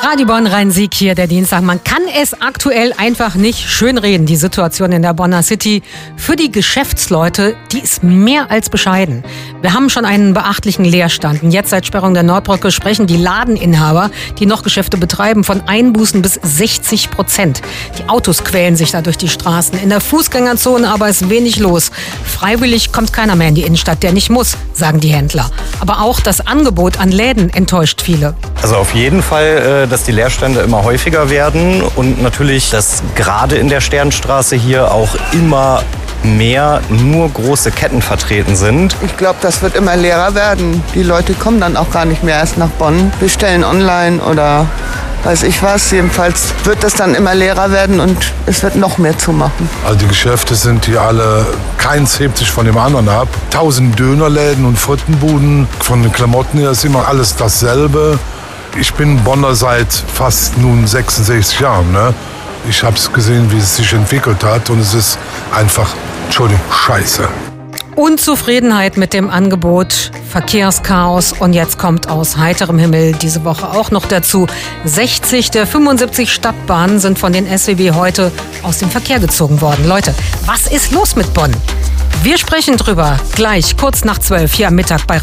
Radio Bonn, Rhein-Sieg hier, der Dienstag. Man kann es aktuell einfach nicht schönreden, die Situation in der Bonner City. Für die Geschäftsleute, die ist mehr als bescheiden. Wir haben schon einen beachtlichen Leerstand. Und jetzt seit Sperrung der Nordbrücke sprechen die Ladeninhaber, die noch Geschäfte betreiben, von Einbußen bis 60%. Die Autos quälen sich da durch die Straßen. In der Fußgängerzone aber ist wenig los. Freiwillig kommt keiner mehr in die Innenstadt, der nicht muss, sagen die Händler. Aber auch das Angebot an Läden enttäuscht viele. Also auf jeden Fall, dass die Leerstände immer häufiger werden und natürlich, dass gerade in der Sternstraße hier auch immer mehr nur große Ketten vertreten sind. Ich glaube, das wird immer leerer werden. Die Leute kommen dann auch gar nicht mehr erst nach Bonn, bestellen online oder weiß ich was. Jedenfalls wird das dann immer leerer werden und es wird noch mehr zumachen. Also die Geschäfte sind hier alle, keins hebt sich von dem anderen ab. 1000 Dönerläden und Frittenbuden. Von den Klamotten her ist immer alles dasselbe. Ich bin Bonner seit fast nun 66 Jahren. Ne? Ich habe es gesehen, wie es sich entwickelt hat und es ist einfach, Entschuldigung, scheiße. Unzufriedenheit mit dem Angebot, Verkehrschaos und jetzt kommt aus heiterem Himmel diese Woche auch noch dazu. 60 der 75 Stadtbahnen sind von den SWB heute aus dem Verkehr gezogen worden. Leute, was ist los mit Bonn? Wir sprechen drüber gleich kurz nach 12 hier am Mittag bei